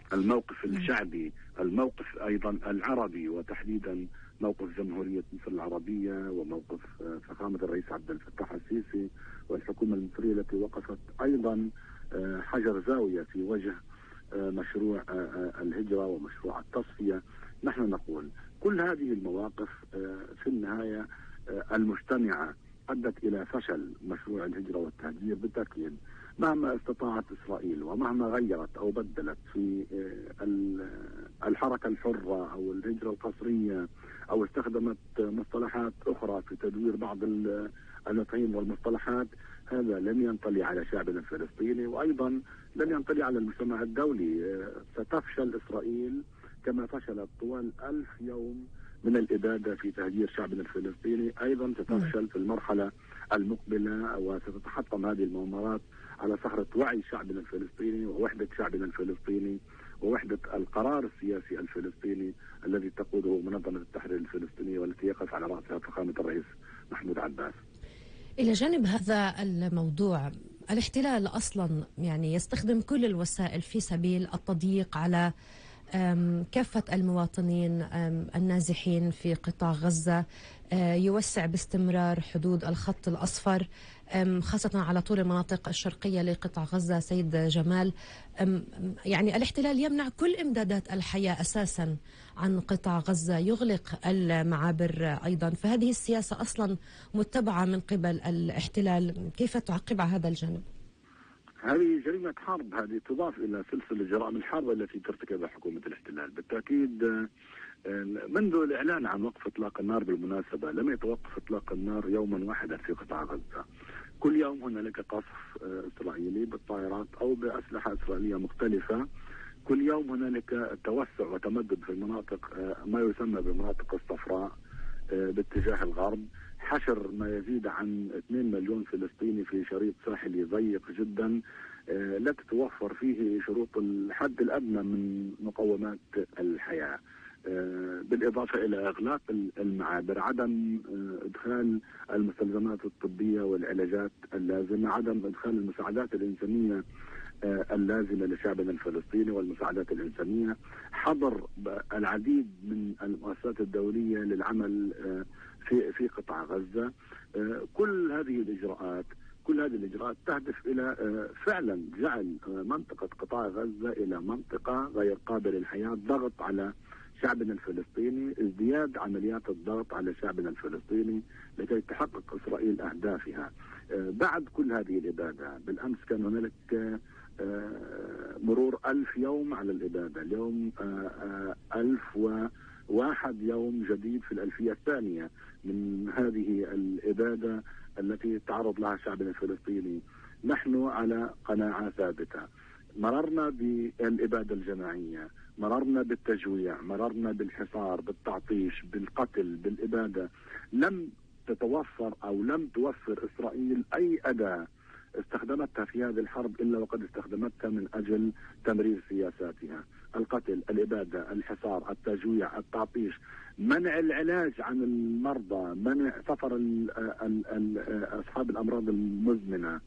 الموقف الشعبي، الموقف أيضا العربي، وتحديدا موقف جمهورية مصر العربية وموقف فخامة الرئيس عبد الفتاح السيسي والحكومة المصرية التي وقفت أيضا حجر زاوية في وجه مشروع الهجرة ومشروع التصفية. نحن نقول كل هذه المواقف في النهاية المجتمعة أدت إلى فشل مشروع الهجرة والتهجير بالتأكيد. مهما استطاعت إسرائيل ومهما غيرت أو بدلت في الحركة الحرة أو الهجرة القسرية أو استخدمت مصطلحات أخرى في تدوير بعض المفاهيم والمصطلحات، هذا لن ينطلي على شعبنا الفلسطيني، وأيضا لن ينطلي على المجتمع الدولي. ستفشل إسرائيل كما فشلت طوال 1000 يوم من الإبادة في تهجير شعبنا الفلسطيني، أيضا ستفشل في المرحلة المقبلة، وستتحطم هذه المؤامرات على صخرة وعي شعبنا الفلسطيني ووحدة شعبنا الفلسطيني ووحدة القرار السياسي الفلسطيني الذي تقوده منظمة التحرير الفلسطينية والتي يقف على رأسها فخامة الرئيس محمود عباس. إلى جانب هذا الموضوع، الاحتلال أصلا يعني يستخدم كل الوسائل في سبيل التضييق على كافة المواطنين النازحين في قطاع غزة، يوسع باستمرار حدود الخط الأصفر خاصة على طول المناطق الشرقية لقطاع غزة. سيد جمال، يعني الاحتلال يمنع كل إمدادات الحياة أساسا عن قطاع غزة، يغلق المعابر أيضا، فهذه السياسة أصلا متبعة من قبل الاحتلال. كيف تعقب على هذا الجانب؟ هذه جريمة حرب، هذه تضاف إلى سلسلة جرائم الحرب التي ترتكبها حكومة الاحتلال بالتأكيد. منذ الإعلان عن وقف إطلاق النار بالمناسبة لم يتوقف إطلاق النار يوما واحدا في قطاع غزة. كل يوم هنالك قصف إسرائيلي بالطائرات أو بأسلحة إسرائيلية مختلفة. كل يوم هنالك توسع وتمدد في المناطق ما يسمى بمناطق الصفراء باتجاه الغرب، حشر ما يزيد عن 2 مليون فلسطيني في شريط ساحلي ضيق جدا لا تتوفر فيه شروط الحد الأدنى من مقومات الحياة، بالإضافة إلى إغلاق المعابر، عدم إدخال المستلزمات الطبية والعلاجات اللازمة، عدم إدخال المساعدات الإنسانية اللازمة لشعبنا الفلسطيني والمساعدات الإنسانية، حظر العديد من المؤسسات الدولية للعمل في قطاع غزة. كل هذه الإجراءات تهدف إلى فعلا جعل منطقة قطاع غزة إلى منطقة غير قابلة للحياة، ضغط على شعبنا الفلسطيني، ازدياد عمليات الضغط على شعبنا الفلسطيني لكي تحقق إسرائيل أهدافها. بعد كل هذه الإبادة، بالأمس كان هنالك مرور 1000 يوم على الإبادة، اليوم 1001 يوم جديد في الألفية الثانية من هذه الإبادة التي تعرض لها شعبنا الفلسطيني. نحن على قناعة ثابتة، مررنا بالإبادة الجماعية، مررنا بالتجويع، مررنا بالحصار، بالتعطيش، بالقتل، بالإبادة. لم تتوفر أو لم توفر إسرائيل أي أداة استخدمتها في هذه الحرب إلا وقد استخدمتها من أجل تمرير سياساتها: القتل، الإبادة، الحصار، التجويع، التعطيش، منع العلاج عن المرضى، منع سفر أصحاب الأمراض المزمنة.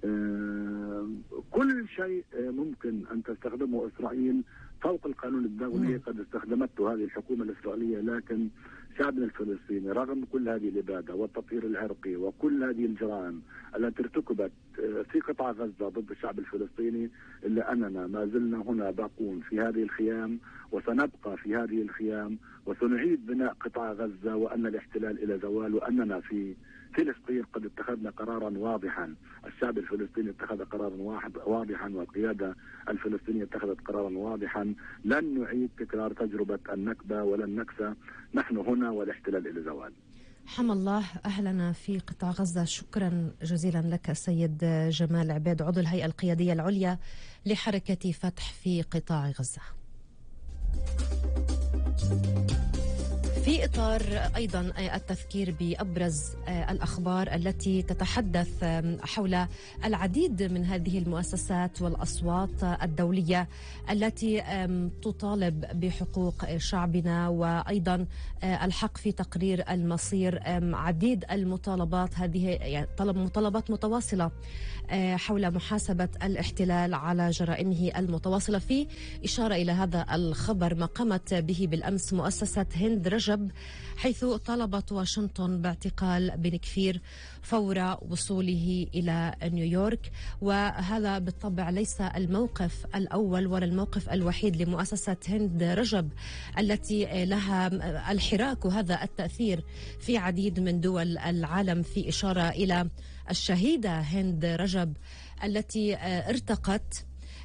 كل شيء ممكن أن تستخدمه إسرائيل فوق القانون الدولي قد استخدمته هذه الحكومة الإسرائيلية. لكن شعبنا الفلسطيني رغم كل هذه الإبادة والتطهير العرقي وكل هذه الجرائم التي ارتكبت في قطاع غزة ضد الشعب الفلسطيني، إلا أننا ما زلنا هنا باقون في هذه الخيام وسنبقى في هذه الخيام وسنعيد بناء قطاع غزة وأن الاحتلال إلى زوال، وأننا في فلسطين قد اتخذنا قرارا واضحا. الشعب الفلسطيني اتخذ قرارا واضحا والقيادة الفلسطينية اتخذت قرارا واضحا: لن نعيد تكرار تجربة النكبة ولا النكسة، نحن هنا والاحتلال إلى زوال. حمى الله أهلنا في قطاع غزة. شكرا جزيلا لك سيد جمال عبيد، عضو الهيئة القيادية العليا لحركة فتح في قطاع غزة. في إطار أيضا التذكير بأبرز الأخبار التي تتحدث حول العديد من هذه المؤسسات والأصوات الدولية التي تطالب بحقوق شعبنا وأيضا الحق في تقرير المصير. عديد المطالبات، هذه يعني مطالبات متواصلة حول محاسبة الاحتلال على جرائمه المتواصلة. في إشارة إلى هذا الخبر ما قامت به بالأمس مؤسسة هند رجب، حيث طالبت واشنطن باعتقال بن كفير فور وصوله إلى نيويورك. وهذا بالطبع ليس الموقف الأول ولا الموقف الوحيد لمؤسسة هند رجب التي لها الحراك وهذا التأثير في عديد من دول العالم. في إشارة إلى الشهيدة هند رجب التي ارتقت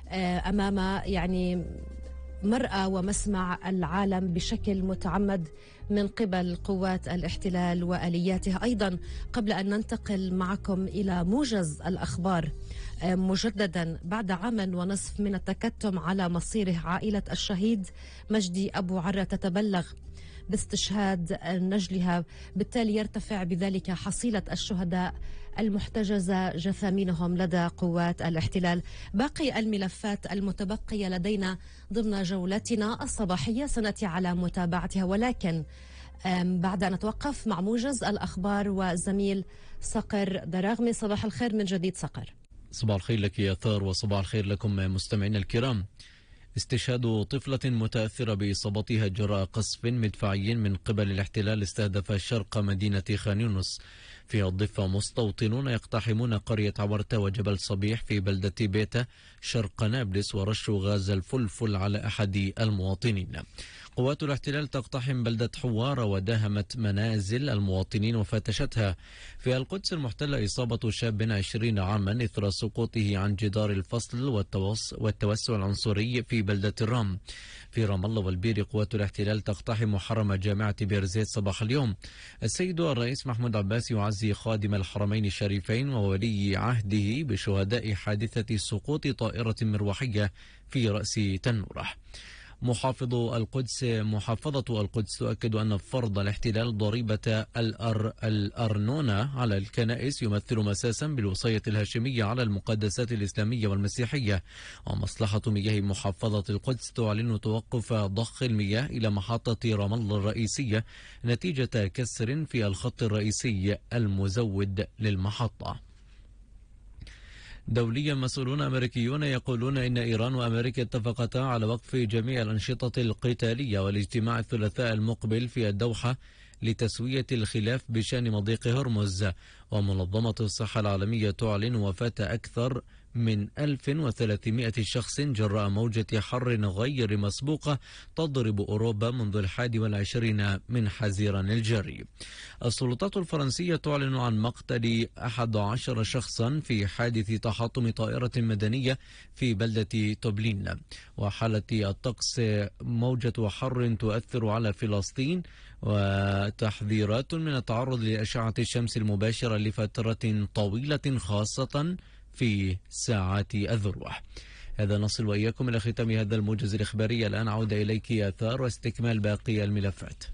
أمام يعني مرأى ومسمع العالم بشكل متعمد من قبل قوات الاحتلال وآلياتها. أيضا قبل أن ننتقل معكم إلى موجز الأخبار مجددا بعد عام ونصف من التكتم على مصيره، عائلة الشهيد مجدي أبو عرة تتبلغ باستشهاد نجلها، بالتالي يرتفع بذلك حصيلة الشهداء المحتجزة جثامينهم لدى قوات الاحتلال. باقي الملفات المتبقية لدينا ضمن جولتنا الصباحية سنأتي على متابعتها، ولكن بعد أن نتوقف مع موجز الأخبار والزميل صقر دراغمي. صباح الخير من جديد صقر. صباح الخير لك يا ثار، وصباح الخير لكم مستمعينا الكرام. استشهاد طفلة متأثرة بإصابتها جراء قصف مدفعي من قبل الاحتلال استهدف شرق مدينة خان يونس. في الضفة مستوطنون يقتحمون قرية عورتة وجبل صبيح في بلدة بيتا شرق نابلس ورشوا غاز الفلفل على أحد المواطنين. قوات الاحتلال تقتحم بلدة حوارة وداهمت منازل المواطنين وفتشتها. في القدس المحتلة إصابة شاب 20 عاما إثر سقوطه عن جدار الفصل والتوسع العنصري في بلدة الرام. في رام الله والبير قوات الاحتلال تقتحم حرم جامعة بيرزيت صباح اليوم. السيد الرئيس محمود عباس يعزي خادم الحرمين الشريفين وولي عهده بشهداء حادثة سقوط طائرة مروحية في رأس تنورة. محافظة القدس تؤكد أن فرض الاحتلال ضريبة الأرنونة على الكنائس يمثل مساسا بالوصية الهاشمية على المقدسات الإسلامية والمسيحية. ومصلحة مياه محافظة القدس تعلن توقف ضخ المياه إلى محطة رام الله الرئيسية نتيجة كسر في الخط الرئيسي المزود للمحطة. دوليا مسؤولون أمريكيون يقولون إن إيران وأمريكا اتفقتا على وقف جميع الأنشطة القتالية والاجتماع الثلاثاء المقبل في الدوحة لتسوية الخلاف بشأن مضيق هرمز. ومنظمة الصحة العالمية تعلن وفاة أكثر من 1300 شخص جراء موجة حر غير مسبوقة تضرب أوروبا منذ 21 من حزيران الجاري. السلطات الفرنسية تعلن عن مقتل 11 شخصا في حادث تحطم طائرة مدنية في بلدة توبلين. وحالة الطقس موجة حر تؤثر على فلسطين وتحذيرات من التعرض لأشعة الشمس المباشرة لفترة طويلة خاصة في ساعات الذروة. هذا نصل وإياكم إلى ختام هذا الموجز الإخباري. الآن عودة إليك يا ثار واستكمال باقي الملفات.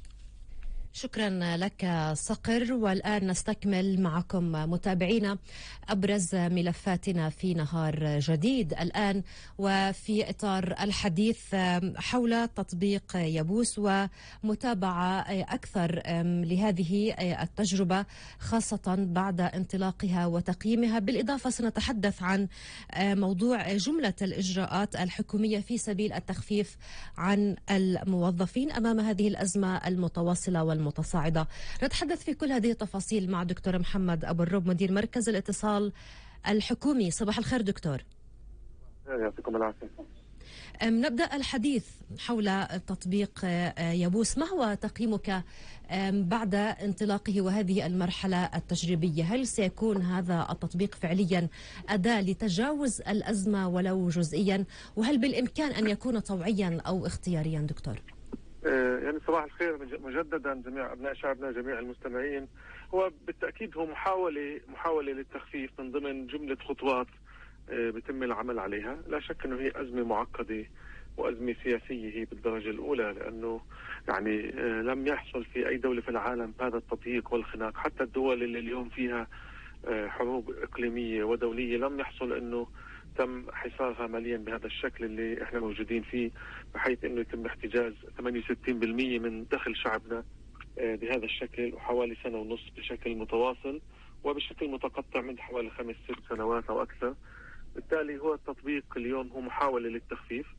شكرا لك صقر. والآن نستكمل معكم متابعينا أبرز ملفاتنا في نهار جديد الآن، وفي إطار الحديث حول تطبيق يبوس ومتابعة أكثر لهذه التجربة خاصة بعد انطلاقها وتقييمها. بالإضافة سنتحدث عن موضوع جملة الإجراءات الحكومية في سبيل التخفيف عن الموظفين أمام هذه الأزمة المتواصلة والمتصاعدة. نتحدث في كل هذه التفاصيل مع دكتور محمد أبو الرب مدير مركز الاتصال الحكومي. صباح الخير دكتور. يعطيكم العافية. نبدأ الحديث حول تطبيق يبوس. ما هو تقييمك بعد انطلاقه وهذه المرحلة التجريبية؟ هل سيكون هذا التطبيق فعليا أداة لتجاوز الأزمة ولو جزئيا؟ وهل بالإمكان أن يكون طوعيا أو اختياريا دكتور؟ يعني صباح الخير مجددا جميع أبناء شعبنا جميع المستمعين. هو بالتأكيد هو محاولة للتخفيف من ضمن جملة خطوات بيتم العمل عليها. لا شك أنه هي أزمة معقدة وأزمة سياسية هي بالدرجة الأولى، لأنه يعني لم يحصل في أي دولة في العالم هذا التضييق والخناق. حتى الدول اللي اليوم فيها حروب إقليمية ودولية لم يحصل أنه تم حصارها ماليا بهذا الشكل اللي احنا موجودين فيه، بحيث انه يتم احتجاز 68% من دخل شعبنا بهذا الشكل، وحوالي سنة ونص بشكل متواصل وبشكل متقطع من حوالي 5-6 سنوات أو أكثر. بالتالي هو التطبيق اليوم هو محاولة للتخفيف،